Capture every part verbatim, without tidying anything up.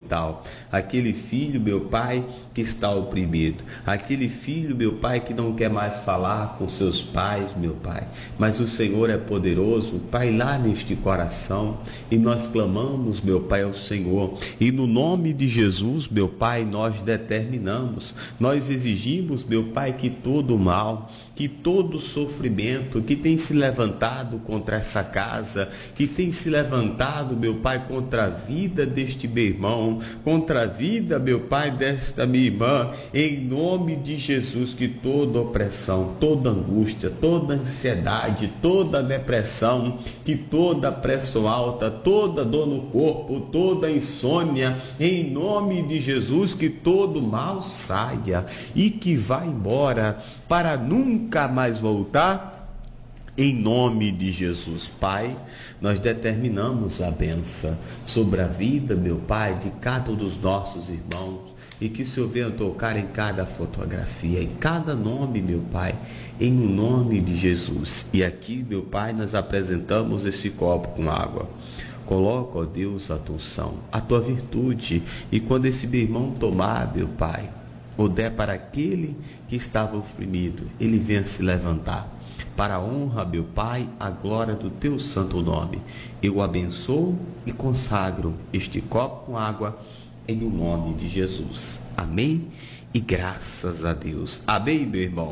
hospital, aquele filho, meu Pai, que está oprimido, aquele filho, meu Pai, que não quer mais falar com seus pais, meu Pai, mas o Senhor é poderoso, Pai, lá neste coração, e nós clamamos, meu Pai, ao Senhor, e no nome de Jesus, meu Pai, nós determinamos, nós exigimos, meu Pai, que todo mal, que todo sofrimento que tem se levantado contra essa casa, que tem se levantado, meu Pai, contra a vida deste meu irmão, contra a vida, meu Pai, desta minha irmã, em nome de Jesus, que toda opressão, toda angústia, toda ansiedade, toda depressão, que toda pressão alta, toda dor no corpo, toda insônia, em nome de Jesus, que todo mal saia e que vá embora para nunca mais voltar. Em nome de Jesus, Pai, nós determinamos a bênção sobre a vida, meu Pai, de cada um dos nossos irmãos, e que o Senhor venha tocar em cada fotografia, em cada nome, meu Pai, em nome de Jesus. E aqui, meu Pai, nós apresentamos esse copo com água. Coloca, ó Deus, a tua unção, a tua virtude, e quando esse meu irmão tomar, meu Pai, ou der para aquele que estava oprimido, ele venha se levantar. Para a honra, meu Pai, a glória do teu santo nome. Eu abençoo e consagro este copo com água em o nome de Jesus. Amém? E graças a Deus. Amém, meu irmão?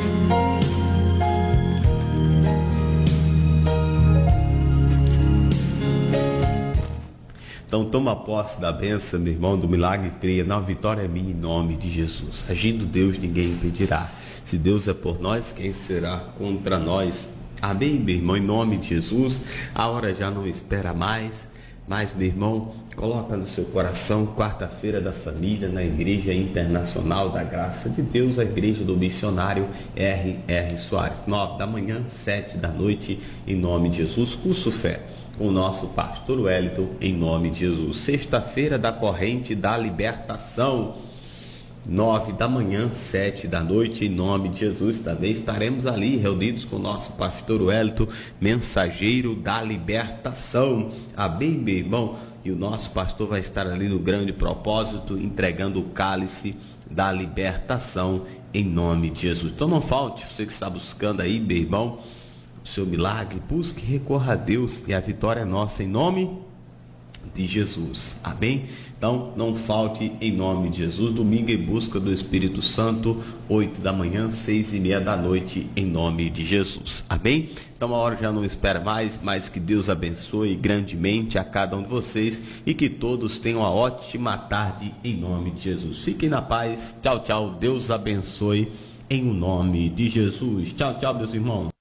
Então toma posse da bênção, meu irmão, do milagre, creia. Na vitória é minha em nome de Jesus. Agindo Deus, ninguém impedirá. Se Deus é por nós, quem será contra nós? Amém, meu irmão, em nome de Jesus. A hora já não espera mais. Mas, meu irmão, coloca no seu coração, quarta-feira da família, na Igreja Internacional da Graça de Deus, a Igreja do Missionário R R Soares. Nove da manhã, sete da noite, em nome de Jesus. Curso Fé com o nosso pastor Wellington, em nome de Jesus. Sexta-feira da Corrente da Libertação, nove da manhã, sete da noite, em nome de Jesus. Também estaremos ali reunidos com o nosso pastor Wellington, mensageiro da libertação. Amém, meu irmão? E o nosso pastor vai estar ali no grande propósito, entregando o cálice da libertação, em nome de Jesus. Então não falte, você que está buscando aí, meu irmão, o seu milagre, busque, recorra a Deus, e a vitória é nossa, em nome de Jesus. Amém? Então não falte, em nome de Jesus. Domingo em busca do Espírito Santo, oito da manhã, seis e meia da noite, em nome de Jesus. Amém? Então a hora já não espera mais, mas que Deus abençoe grandemente a cada um de vocês, e que todos tenham uma ótima tarde, em nome de Jesus. Fiquem na paz. Tchau, tchau. Deus abençoe em nome de Jesus. Tchau, tchau, meus irmãos.